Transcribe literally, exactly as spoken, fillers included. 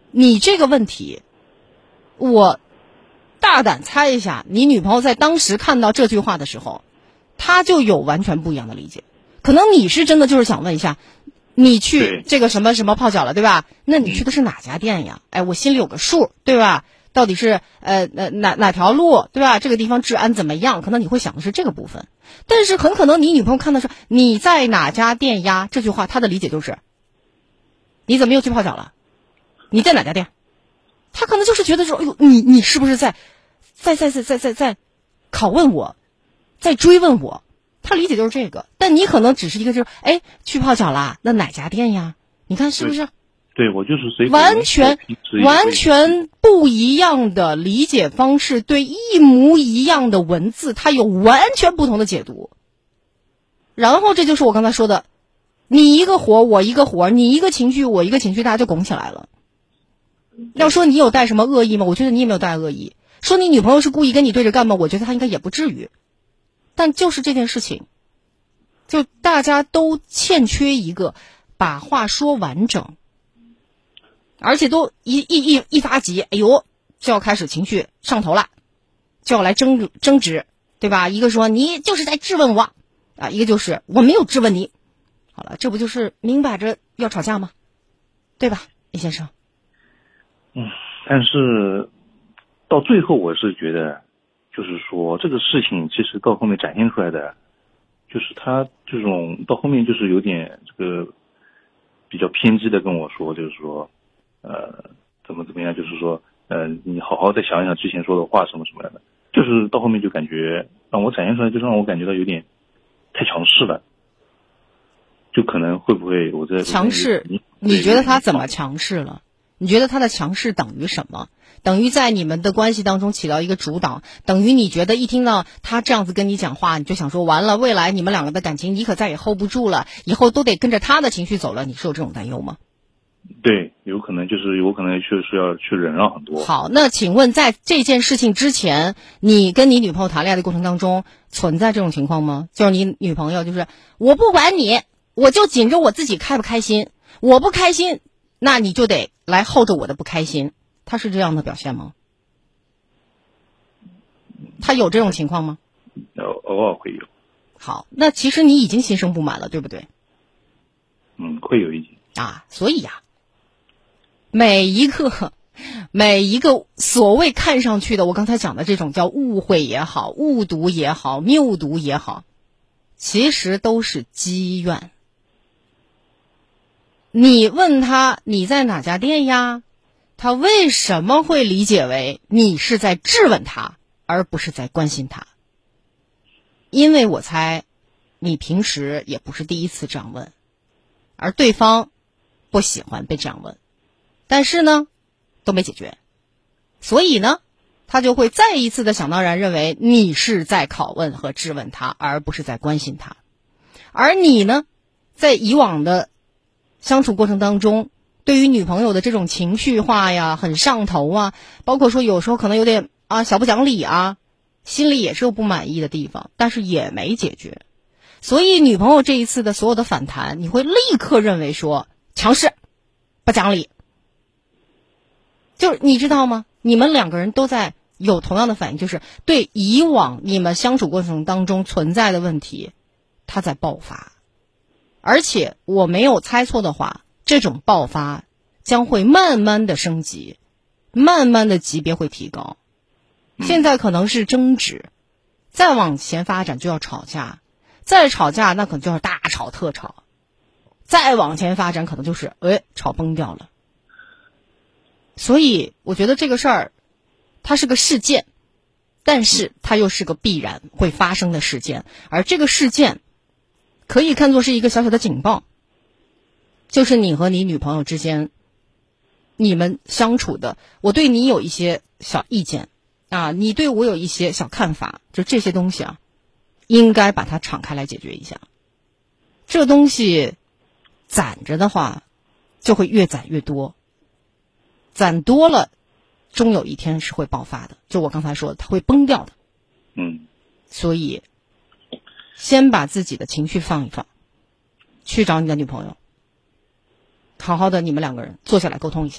你这个问题，我大胆猜一下，你女朋友在当时看到这句话的时候，她就有完全不一样的理解。可能你是真的就是想问一下，你去这个什么什么泡脚了，对吧？那你去的是哪家店呀？哎，我心里有个数，对吧？到底是呃呃哪哪条路，对吧？这个地方治安怎么样？可能你会想的是这个部分，但是很可能你女朋友看的是你在哪家店呀？这句话她的理解就是你怎么又去泡脚了？你在哪家店？她可能就是觉得说，哎呦，你你是不是在在在在在在在拷问我，在追问我？她理解就是这个，但你可能只是一个就是哎去泡脚啦，那哪家店呀？你看是不是？ 对，我就是随完全完全不一样的理解方式，对一模一样的文字，它有完全不同的解读。然后这就是我刚才说的，你一个火我一个火，你一个情绪我一个情绪，大家就拱起来了。要说你有带什么恶意吗？我觉得你也没有带恶意。说你女朋友是故意跟你对着干吗？我觉得她应该也不至于。但就是这件事情，就大家都欠缺一个把话说完整。而且都一一一一发急，哎呦，就要开始情绪上头了，就要来争争执，对吧？一个说你就是在质问我啊，一个就是我没有质问你。好了，这不就是明摆着要吵架吗？对吧，李先生？ 嗯，但是到最后我是觉得，就是说这个事情其实到后面展现出来的，就是他这种到后面就是有点这个比较偏激的跟我说，就是说。呃，怎么怎么样？就是说，呃，你好好再想一想之前说的话什么什么的，就是到后面就感觉让我展现出来，就让我感觉到有点太强势了，就可能会不会我在强势？你, 你觉得他怎么强势了？你觉得他的强势等于什么？等于在你们的关系当中起到一个主导，等于你觉得一听到他这样子跟你讲话，你就想说完了，未来你们两个的感情你可再也 hold 不住了，以后都得跟着他的情绪走了，你是有这种担忧吗？ 对，有可能就是有可能确实要去忍让很多。 好，那请问在这件事情之前，你跟你女朋友谈恋爱的过程当中存在这种情况吗？就是你女朋友就是我不管你，我就紧着我自己开不开心，我不开心，那你就得来候着我的不开心，她是这样的表现吗？她有这种情况吗？ 偶尔会有。 好，那其实你已经心生不满了，对不对？ 嗯，会有一点啊，所以呀、啊。每一个每一个所谓看上去的我刚才讲的这种叫误会也好，误读也好，谬读也好，其实都是积怨。你问他你在哪家店呀，他为什么会理解为你是在质问他而不是在关心他？因为我猜你平时也不是第一次这样问，而对方不喜欢被这样问，但是呢都没解决，所以呢他就会再一次的想当然认为你是在拷问和质问他，而不是在关心他。而你呢在以往的相处过程当中，对于女朋友的这种情绪化呀，很上头啊，包括说有时候可能有点啊小不讲理啊，心里也是有不满意的地方，但是也没解决。所以女朋友这一次的所有的反弹，你会立刻认为说强势不讲理。就是你知道吗，你们两个人都在有同样的反应，就是对以往你们相处过程当中存在的问题它在爆发。而且我没有猜错的话，这种爆发将会慢慢的升级，慢慢的级别会提高。现在可能是争执，再往前发展就要吵架，再吵架那可能就是大吵特吵，再往前发展可能就是哎吵崩掉了。所以我觉得这个事儿它是个事件，但是它又是个必然会发生的事件，而这个事件可以看作是一个小小的警报，就是你和你女朋友之间你们相处的，我对你有一些小意见啊，你对我有一些小看法，就这些东西啊应该把它敞开来解决一下。这东西攒着的话就会越攒越多，攒多了终有一天是会爆发的，就我刚才说的它会崩掉的。 嗯， 所以先把自己的情绪放一放，去找你的女朋友，好好的你们两个人坐下来沟通一下。